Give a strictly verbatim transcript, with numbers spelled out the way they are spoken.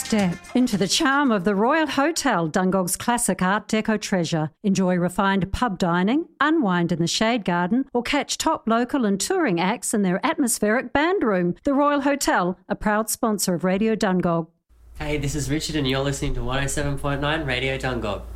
Step into the charm of the Royal Hotel, Dungog's classic Art Deco treasure. Enjoy refined pub dining, unwind in the Shade Garden, or catch top local and touring acts in their atmospheric band room. The Royal Hotel, a proud sponsor of Radio Dungog. Hey, this is Richard and you're listening to one oh seven point nine Radio Dungog.